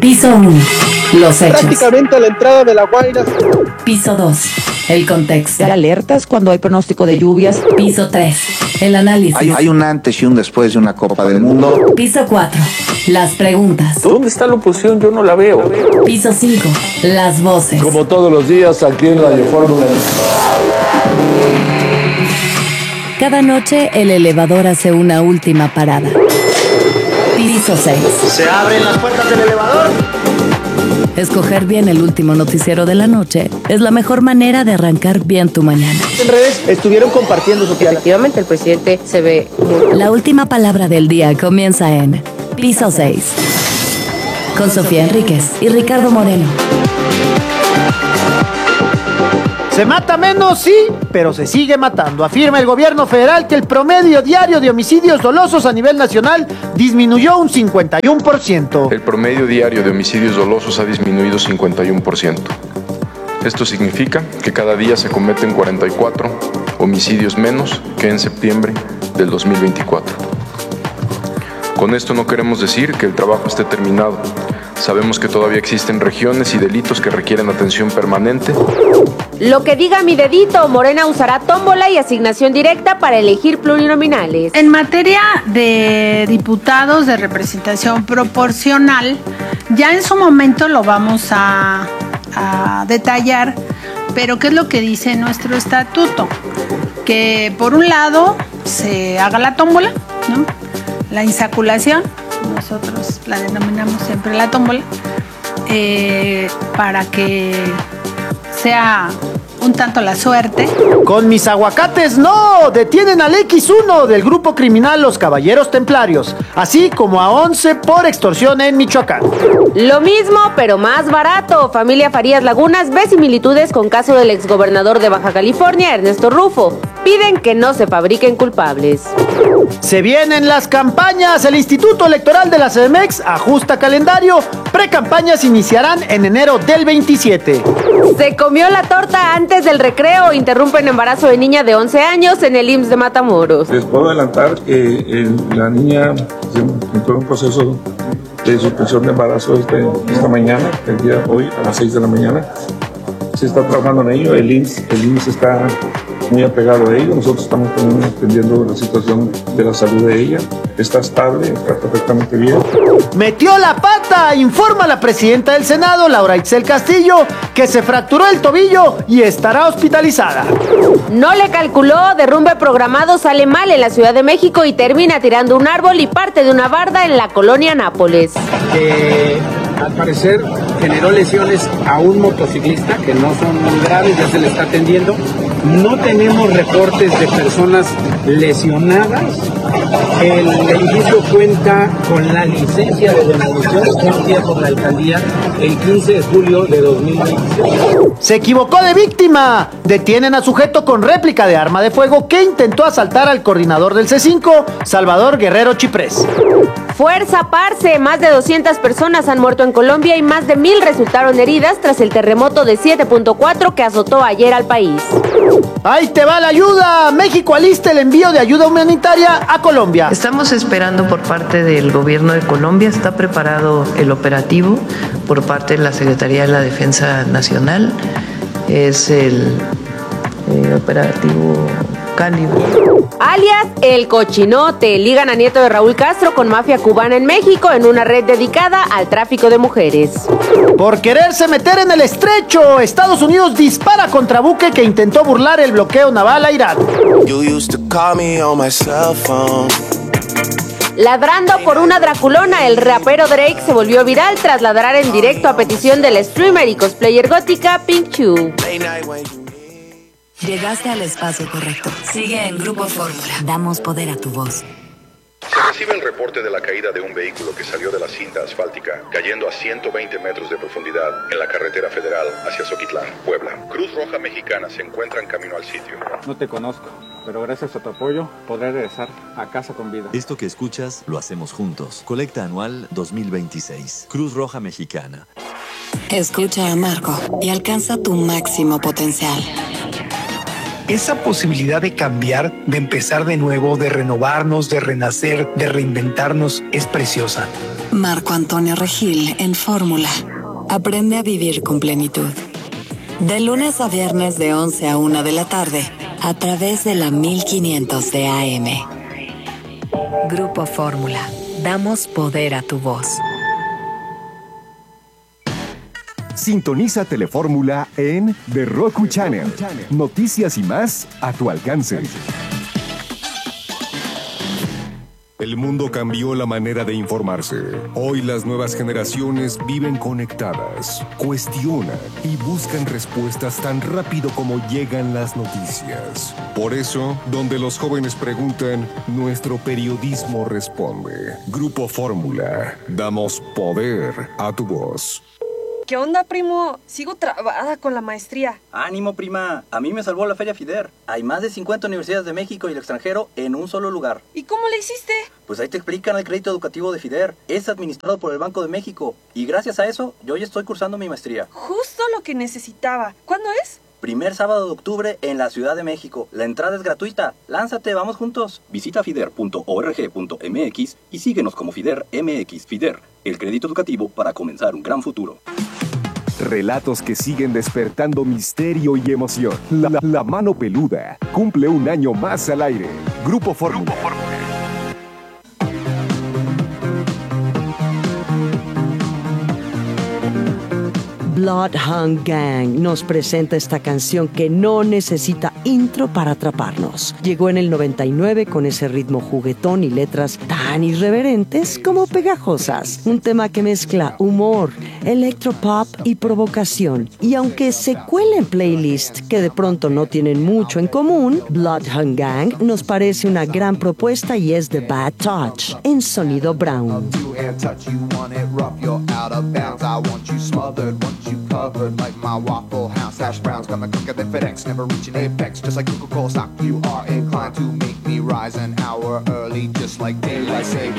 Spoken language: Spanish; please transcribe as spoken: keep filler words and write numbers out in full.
Piso uno. Los hechos. Prácticamente a la entrada de La Guaira. Piso dos. El contexto. Alertas cuando hay pronóstico de lluvias. Piso tres. El análisis. Hay, hay un antes y un después de una Copa del Mundo. Piso cuatro. Las preguntas. ¿Dónde está la oposición? Yo no la veo. Piso cinco. Las voces. Como todos los días aquí en Radio Fórmula. Cada noche el elevador hace una última parada. Piso seis. Se abren las puertas del elevador. Escoger bien el último noticiero de la noche es la mejor manera de arrancar bien tu mañana. En redes estuvieron compartiendo su piada. Efectivamente, el presidente se ve muy... La última palabra del día comienza en Piso seis. Con Sofía Enríquez y Ricardo Moreno. Se mata menos, sí, pero se sigue matando. Afirma el gobierno federal que el promedio diario de homicidios dolosos a nivel nacional disminuyó un cincuenta y uno por ciento. El promedio diario de homicidios dolosos ha disminuido cincuenta y uno por ciento. Esto significa que cada día se cometen cuarenta y cuatro homicidios menos que en septiembre del dos mil veinticuatro. Con esto no queremos decir que el trabajo esté terminado. Sabemos que todavía existen regiones y delitos que requieren atención permanente. Lo que diga mi dedito, Morena usará tómbola y asignación directa para elegir plurinominales. En materia de diputados de representación proporcional, ya en su momento lo vamos a, a detallar, pero ¿qué es lo que dice nuestro estatuto? Que por un lado se haga la tómbola, ¿no? La insaculación, nosotros la denominamos siempre la tómbola, eh, para que sea un tanto la suerte. Con mis aguacates no, detienen al equis uno del grupo criminal Los Caballeros Templarios, así como a once por extorsión en Michoacán. Lo mismo, pero más barato. Familia Farías Lagunas ve similitudes con caso del exgobernador de Baja California, Ernesto Rufo. Piden que no se fabriquen culpables. Se vienen las campañas. El Instituto Electoral de la CEDEMEX ajusta calendario. Precampañas iniciarán en enero del veintisiete. Se comió la torta antes del recreo. Interrumpen embarazo de niña de once años en el I M S S de Matamoros. Les puedo adelantar que eh, la niña entró en un proceso de suspensión de embarazo este, esta mañana, el día de hoy, a las seis de la mañana. Se está trabajando en ello. El I M S S, el I M S S está muy apegado a ello. Nosotros estamos también atendiendo la situación de la salud de ella. Está estable, está perfectamente bien. Metió la pata, informa la presidenta del Senado, Laura Itzel Castillo, que se fracturó el tobillo y estará hospitalizada. No le calculó, derrumbe programado sale mal en la Ciudad de México y termina tirando un árbol y parte de una barda en la colonia Nápoles. Eh, al parecer generó lesiones a un motociclista que no son muy graves, ya se le está atendiendo. No tenemos reportes de personas lesionadas. El edificio cuenta con la licencia de demolición emitida por la alcaldía el quince de julio de dos mil dieciséis. Se equivocó de víctima. Detienen a sujeto con réplica de arma de fuego que intentó asaltar al coordinador del C cinco, Salvador Guerrero Chiprés. Fuerza Parce, más de doscientas personas han muerto en Colombia y más de mil resultaron heridas tras el terremoto de siete punto cuatro que azotó ayer al país. ¡Ahí te va la ayuda! México alista el envío de ayuda humanitaria a Colombia. Estamos esperando por parte del gobierno de Colombia, está preparado el operativo por parte de la Secretaría de la Defensa Nacional, es el eh, operativo Calibre. Alias El Cochinote, ligan a nieto de Raúl Castro con mafia cubana en México en una red dedicada al tráfico de mujeres. Por quererse meter en el estrecho, Estados Unidos dispara contra buque que intentó burlar el bloqueo naval a Irán. Ladrando por una Draculona, el rapero Drake se volvió viral tras ladrar en directo a petición del streamer y cosplayer gótica Pink Chu. Llegaste al espacio correcto. Sigue en Grupo Fórmula. Damos poder a tu voz. Se recibe el reporte de la caída de un vehículo que salió de la cinta asfáltica, cayendo a ciento veinte metros de profundidad en la carretera federal hacia Zoquitlán, Puebla. Cruz Roja Mexicana se encuentra en camino al sitio. No te conozco, pero gracias a tu apoyo podré regresar a casa con vida. Esto que escuchas lo hacemos juntos. Colecta anual dos mil veintiséis. Cruz Roja Mexicana. Escucha a Marco y alcanza tu máximo potencial. Esa posibilidad de cambiar, de empezar de nuevo, de renovarnos, de renacer, de reinventarnos, es preciosa. Marco Antonio Regil en Fórmula. Aprende a vivir con plenitud. De lunes a viernes de once a una de la tarde, a través de la mil quinientos de A M. Grupo Fórmula. Damos poder a tu voz. Sintoniza Telefórmula en The Roku Channel. Noticias y más a tu alcance. El mundo cambió la manera de informarse. Hoy las nuevas generaciones viven conectadas, cuestionan y buscan respuestas tan rápido como llegan las noticias. Por eso, donde los jóvenes preguntan, nuestro periodismo responde. Grupo Fórmula. Damos poder a tu voz. ¿Qué onda, primo? Sigo trabada con la maestría. Ánimo, prima. A mí me salvó la Feria FIDER. Hay más de cincuenta universidades de México y el extranjero en un solo lugar. ¿Y cómo le hiciste? Pues ahí te explican el crédito educativo de FIDER. Es administrado por el Banco de México. Y gracias a eso, yo ya estoy cursando mi maestría. Justo lo que necesitaba. ¿Cuándo es? Primer sábado de octubre en la Ciudad de México. La entrada es gratuita. Lánzate, vamos juntos. Visita fider punto org punto m x y síguenos como FIDER M X. FIDER, el crédito educativo para comenzar un gran futuro. Relatos que siguen despertando misterio y emoción. La, la, la mano peluda cumple un año más al aire. Grupo Fórmula. Bloodhound Gang nos presenta esta canción que no necesita intro para atraparnos. Llegó en el noventa y nueve con ese ritmo juguetón y letras tan irreverentes como pegajosas. Un tema que mezcla humor, electropop y provocación. Y aunque se cuela en playlists que de pronto no tienen mucho en común, Bloodhound Gang nos parece una gran propuesta y es The Bad Touch en Sonido Brown. You covered like my Waffle House hash browns, coming quicker than FedEx, never reaching apex. Just like Coca-Cola stock, you are inclined to make me rise an hour early, just like daylight savings.